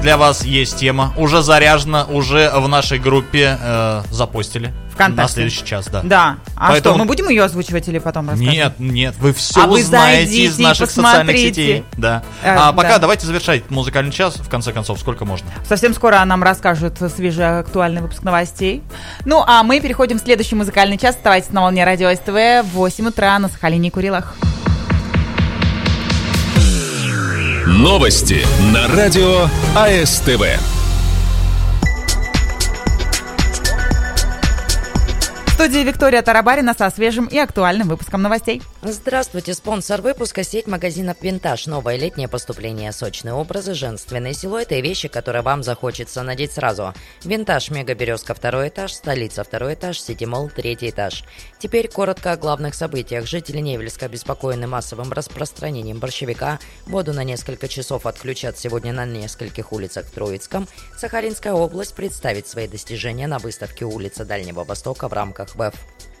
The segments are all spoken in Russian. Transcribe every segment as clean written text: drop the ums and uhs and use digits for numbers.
Для вас есть тема, уже заряжена, уже в нашей группе запостили. ВКонтакте. На следующий час, да. Да. А Поэтому... что, мы будем ее озвучивать или потом расскажем? Нет, вы все узнаете из наших социальных сетей. Да. Пока давайте завершать музыкальный час, в конце концов, сколько можно. Совсем скоро нам расскажут свежий актуальный выпуск новостей. Ну, а мы переходим в следующий музыкальный час. Оставайтесь на волне радио СТВ в 8 утра на Сахалине и Курилах. Новости на радио АСТВ. В студии Виктория Тарабарина со свежим и актуальным выпуском новостей. Здравствуйте, спонсор выпуска — сеть магазинов «Винтаж». Новое летнее поступление, сочные образы, женственные силуэты и вещи, которые вам захочется надеть сразу. «Винтаж», Мега Березка, 2 этаж, столица, 2 этаж, Сити-молл, 3 этаж. Теперь коротко о главных событиях. Жители Невельска обеспокоены массовым распространением борщевика. Воду на несколько часов отключат сегодня на нескольких улицах в Троицком. Сахалинская область представит свои достижения на выставке «Улица Дальнего Востока» в рамках ВЭФ.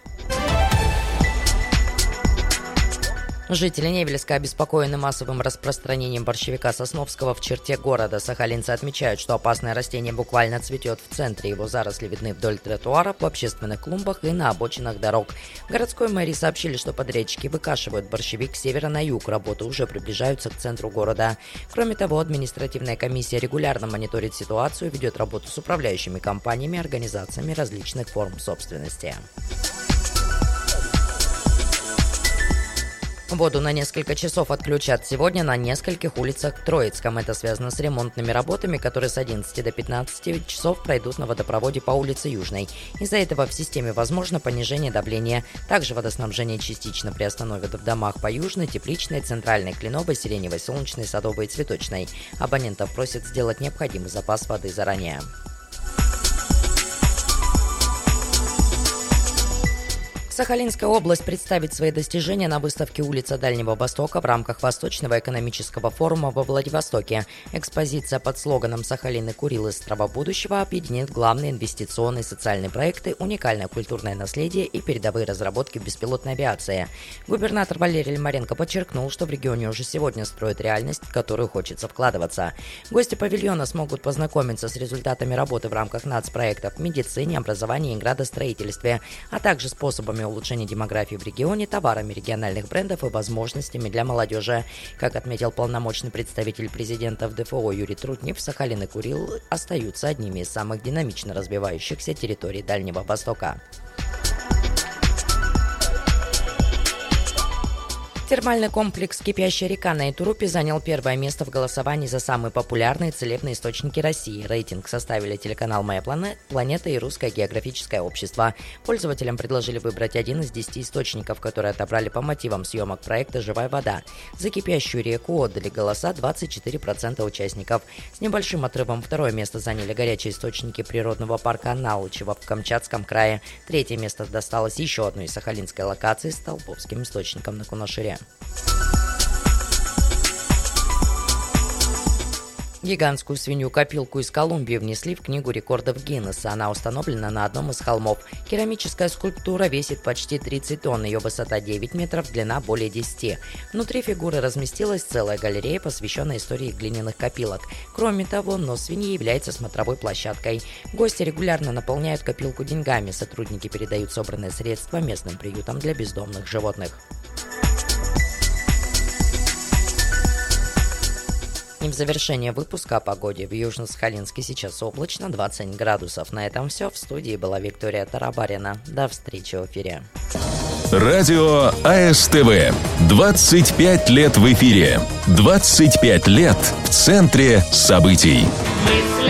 Жители Невельска обеспокоены массовым распространением борщевика сосновского в черте города. Сахалинцы отмечают, что опасное растение буквально цветет в центре. Его заросли видны вдоль тротуаров, в общественных клумбах и на обочинах дорог. В городской мэрии сообщили, что подрядчики выкашивают борщевик с севера на юг. Работы уже приближаются к центру города. Кроме того, административная комиссия регулярно мониторит ситуацию, ведет работу с управляющими компаниями и организациями различных форм собственности. Воду на несколько часов отключат сегодня на нескольких улицах в Троицком. Это связано с ремонтными работами, которые с 11 до 15 часов пройдут на водопроводе по улице Южной. Из-за этого в системе возможно понижение давления. Также водоснабжение частично приостановят в домах по Южной, Тепличной, Центральной, Кленовой, Сиреневой, Солнечной, Садовой и Цветочной. Абонентов просят сделать необходимый запас воды заранее. Сахалинская область представит свои достижения на выставке «Улица Дальнего Востока» в рамках Восточного экономического форума во Владивостоке. Экспозиция под слоганом «Сахалин и Курил. Острова будущего» объединит главные инвестиционные и социальные проекты, уникальное культурное наследие и передовые разработки в беспилотной авиации. Губернатор Валерий Лимаренко подчеркнул, что в регионе уже сегодня строят реальность, в которую хочется вкладываться. Гости павильона смогут познакомиться с результатами работы в рамках нацпроектов в медицине, образовании и градостроительстве, а также способами улучшения демографии в регионе, товарами региональных брендов и возможностями для молодежи. Как отметил полномочный представитель президента в ДФО Юрий Трутнев, Сахалин и Курил остаются одними из самых динамично развивающихся территорий Дальнего Востока. Термальный комплекс «Кипящая река» на Итурупе занял первое место в голосовании за самые популярные целебные источники России. Рейтинг составили телеканал «Моя планета» и Русское географическое общество. Пользователям предложили выбрать один из 10 источников, которые отобрали по мотивам съемок проекта «Живая вода». За «Кипящую реку» отдали голоса 24% участников. С небольшим отрывом второе место заняли горячие источники природного парка Налычево в Камчатском крае. Третье место досталось еще одной сахалинской локации с Толповским источником на Кунашире. Гигантскую свинью-копилку из Колумбии внесли в Книгу рекордов Гиннесса. Она установлена на одном из холмов. Керамическая скульптура весит почти 30 тонн, ее высота 9 метров, длина более 10. Внутри фигуры разместилась целая галерея, посвященная истории глиняных копилок. Кроме того, нос свиньи является смотровой площадкой. Гости регулярно наполняют копилку деньгами. Сотрудники передают собранные средства местным приютам для бездомных животных. И в завершение выпуска о погоде. В Южно-Сахалинске сейчас облачно, 20 градусов. На этом все. В студии была Виктория Тарабарина. До встречи в эфире. Радио АСТВ. 25 лет в эфире. 25 лет в центре событий.